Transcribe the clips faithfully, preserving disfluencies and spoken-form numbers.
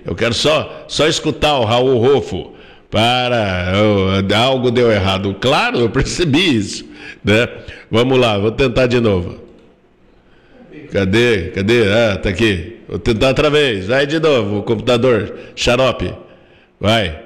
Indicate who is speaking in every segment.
Speaker 1: Eu quero só, só escutar o Raul Rofo. Para, oh, algo deu errado. Claro, eu percebi isso, né? Vamos lá, vou tentar de novo. Cadê? Cadê? Ah, tá aqui. Vou tentar outra vez. Vai de novo, o computador. Xarope. Vai.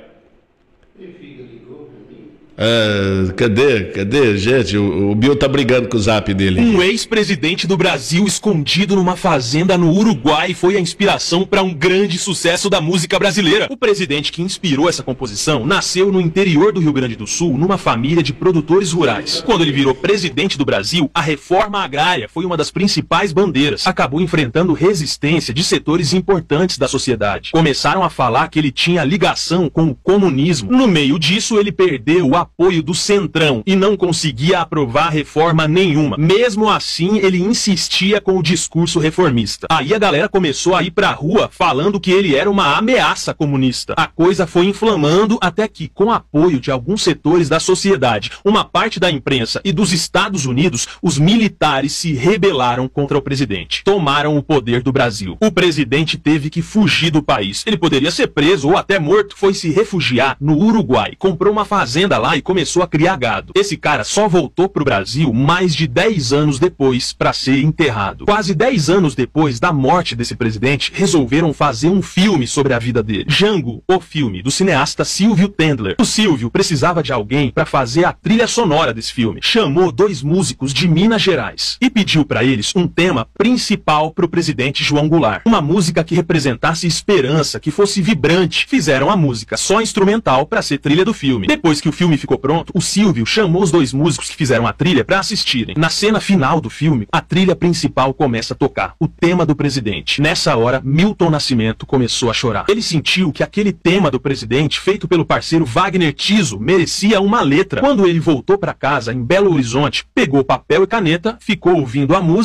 Speaker 1: Ah, cadê? Cadê? Gente, o, o Bill tá brigando com o zap dele.
Speaker 2: Um ex-presidente do Brasil escondido numa fazenda no Uruguai foi a inspiração para um grande sucesso da música brasileira. O presidente que inspirou essa composição nasceu no interior do Rio Grande do Sul, numa família de produtores rurais. Quando ele virou presidente do Brasil, a reforma agrária foi uma das principais bandeiras. Acabou enfrentando resistência de setores importantes da sociedade. Começaram a falar que ele tinha ligação com o comunismo. No meio disso, ele perdeu o apoio do Centrão e não conseguia aprovar reforma nenhuma. Mesmo assim, ele insistia com o discurso reformista. Aí a galera começou a ir pra rua falando que ele era uma ameaça comunista. A coisa foi inflamando até que, com apoio de alguns setores da sociedade, uma parte da imprensa e dos Estados Unidos, os militares se rebelaram contra o presidente. Tomaram o poder do Brasil. O presidente teve que fugir do país. Ele poderia ser preso ou até morto. Foi se refugiar no Uruguai. Comprou uma fazenda lá e começou a criar gado. Esse cara só voltou pro Brasil mais de dez anos depois para ser enterrado. Quase dez anos depois da morte desse presidente, resolveram fazer um filme sobre a vida dele. Django, o filme, do cineasta Silvio Tendler. O Silvio precisava de alguém para fazer a trilha sonora desse filme. Chamou dois músicos de Minas Gerais e pediu para eles um tema principal pro presidente João Goulart. Uma música que representasse esperança, que fosse vibrante. Fizeram a música só instrumental para ser trilha do filme. Depois que o filme ficou pronto, o Silvio chamou os dois músicos que fizeram a trilha para assistirem. Na cena final do filme, a trilha principal começa a tocar, o tema do presidente. Nessa hora, Milton Nascimento começou a chorar. Ele sentiu que aquele tema do presidente, feito pelo parceiro Wagner Tiso, merecia uma letra. Quando ele voltou para casa, em Belo Horizonte, pegou papel e caneta, ficou ouvindo a música